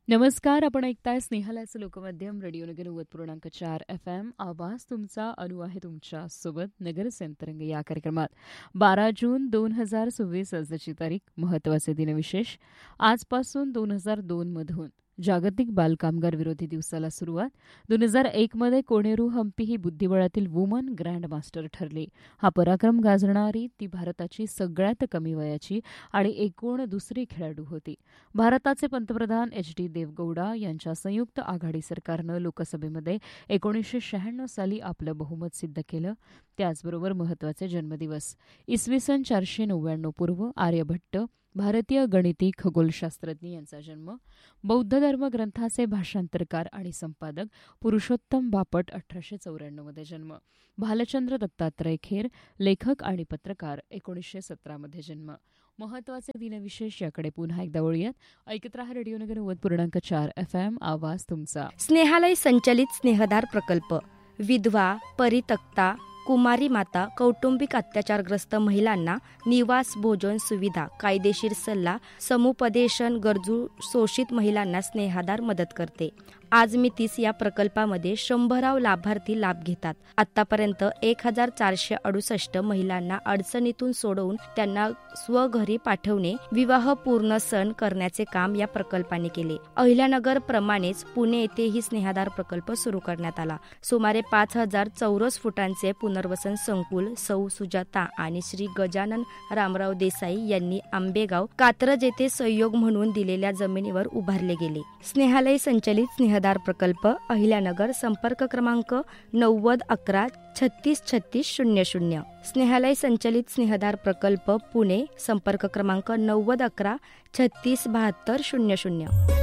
नमस्कार. आपण ऐकताय स्नेहालयाचं लोकमाध्यम रेडिओ नगर 90.4 FM. आवाज तुमचा अनु आहे तुमच्या सोबत नगर सेंतरंग या कार्यक्रमात. 12 जून 2026 आजची तारीख. महत्त्वाचे दिनविशेष. आजपासून 2002 मधून जागतिक बालकामगार विरोधी दिवसाला सुरुवात. 2001 मध्ये कोनेरू हम्पी ही बुद्धिबळातील वुमन ग्रँड मास्टर ठरली. हा पराक्रम गाजणारी ती भारताची सगळ्यात कमी वयाची आणि एकूण दुसरी खेळाडू होती. भारताचे पंतप्रधान HD देवगौडा यांच्या संयुक्त आघाडी सरकारनं लोकसभेमध्ये 1996 साली आपलं बहुमत सिद्ध केलं. त्याचबरोबर महत्त्वाचे जन्मदिवस. इसवी सन 499 पूर्व आर्यभट्ट भारतीय गणिती खगोलशास्त्रज्ञ यांचा जन्म. बौद्ध धर्म ग्रंथाचे भाषांतरकार आणि संपादक पुरुषोत्तम बापट 1894 मध्ये जन्म. भालचंद्र दत्तात्रय खेर लेखक आणि पत्रकार 1917 मध्ये जन्म. महत्त्वाचे दिनविशेष याकडे पुन्हा एकदा वळूयात. ऐकत रहा रेडिओ नगर 90.4 FM. आवाज तुमचा. स्नेहालय संचलित स्नेहदार प्रकल्प. विधवा, परित्यक्ता, कुमारी माता, कौटुंबिक अत्याचारग्रस्त महिलांना निवास, भोजन सुविधा, कायदेशीर सल्ला, समुपदेशन, गरजू शोषित महिलांना स्नेहादार मदत करते. आज मितीस या प्रकल्पामध्ये 100 लाभार्थी लाभ घेतात. आतापर्यंत 1468 महिलांना अडचणीतून सोडवून त्यांना स्वघरी पाठवणे, विवाह पूर्ण सण करण्याचे काम या प्रकल्पाने केले. अहिल्यानगर प्रमाणेच पुणे येथेही स्नेहादार प्रकल्प सुरू करण्यात आला. सुमारे 5000 चौरस फुटांचे पुनर्वसन संकुल सौ सुजाता आणि श्री गजानन रामराव देसाई यांनी आंबेगाव, कात्रज येथे सहयोग म्हणून दिलेल्या जमिनीवर उभारले गेले. स्नेहालय संचलित स्नेहदार प्रकल्प अहिल्यानगर. संपर्क क्रमांक 9011 36 36 00. स्नेहालय संचलित स्नेहदार प्रकल्प पुणे. संपर्क क्रमांक 9011 36 72 00.